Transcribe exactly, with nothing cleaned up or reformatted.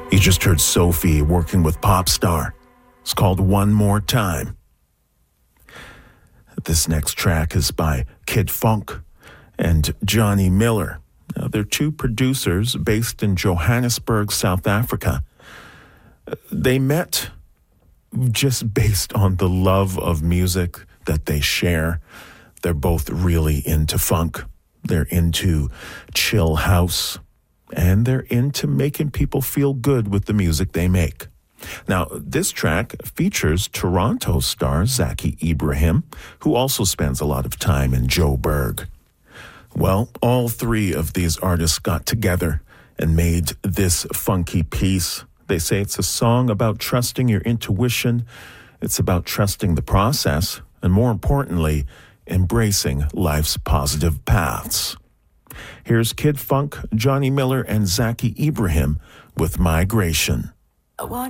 You just heard Sophie working with Popstar. It's called One More Time. This next track is by Kid Funk and Johnny Miller. Now, they're two producers based in Johannesburg, South Africa. They met just based on the love of music that they share. They're both really into funk. They're into chill house. And they're into making people feel good with the music they make. Now, this track features Toronto star Zaki Ibrahim, who also spends a lot of time in Joburg. Well, all three of these artists got together and made this funky piece. They say it's a song about trusting your intuition. It's about trusting the process. And more importantly, embracing life's positive paths. Here's Kid Funk, Johnny Miller, and Zaki Ibrahim with Migration. I want